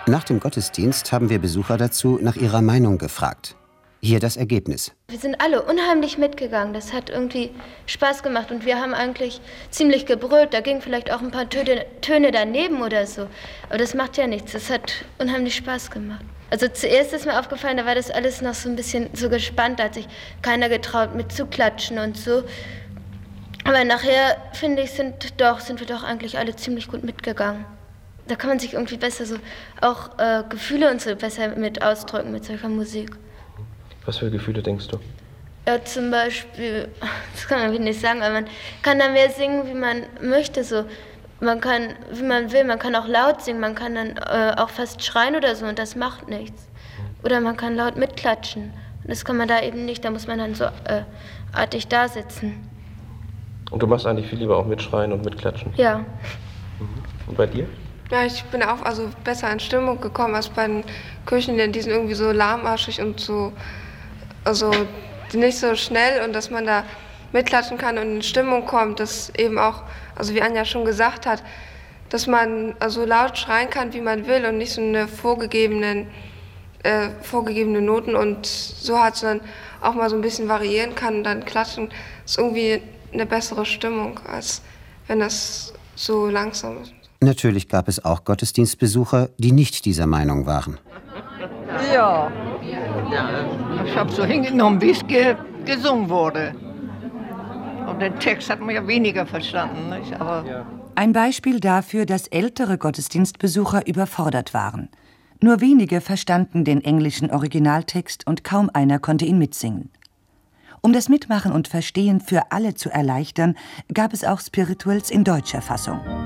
Nach dem Gottesdienst haben wir Besucher dazu nach ihrer Meinung gefragt. Hier das Ergebnis. Wir sind alle unheimlich mitgegangen. Das hat irgendwie Spaß gemacht und wir haben eigentlich ziemlich gebrüllt. Da gingen vielleicht auch ein paar Töne daneben oder so. Aber das macht ja nichts. Das hat unheimlich Spaß gemacht. Also zuerst ist mir aufgefallen, da war das alles noch so ein bisschen so gespannt. Da hat sich keiner getraut mit zu klatschen und so. Aber nachher, finde ich, sind wir doch eigentlich alle ziemlich gut mitgegangen. Da kann man sich irgendwie besser so auch Gefühle und so besser mit ausdrücken mit solcher Musik. Was für Gefühle denkst du? Ja, zum Beispiel, das kann man nicht sagen, aber man kann dann mehr singen, wie man möchte. So. Man kann, wie man will, man kann auch laut singen, man kann dann auch fast schreien oder so und das macht nichts. Oder man kann laut mitklatschen. Und das kann man da eben nicht, da muss man dann so artig da sitzen. Und du machst eigentlich viel lieber auch mitschreien und mitklatschen? Ja. Und bei dir? Ja, ich bin auch besser in Stimmung gekommen als bei den Kirchenliedern. Die sind irgendwie so lahmarschig und so, also nicht so schnell und dass man da mitklatschen kann und in Stimmung kommt, dass eben auch, also wie Anja schon gesagt hat, dass man also laut schreien kann, wie man will und nicht so eine vorgegebene Noten und so hat, sondern auch mal so ein bisschen variieren kann und dann klatschen, ist irgendwie eine bessere Stimmung, als wenn das so langsam ist. Natürlich gab es auch Gottesdienstbesucher, die nicht dieser Meinung waren. Ja, ich habe so hingenommen, wie es gesungen wurde. Und den Text hat man ja weniger verstanden, nicht? Aber ein Beispiel dafür, dass ältere Gottesdienstbesucher überfordert waren. Nur wenige verstanden den englischen Originaltext und kaum einer konnte ihn mitsingen. Um das Mitmachen und Verstehen für alle zu erleichtern, gab es auch Spirituals in deutscher Fassung.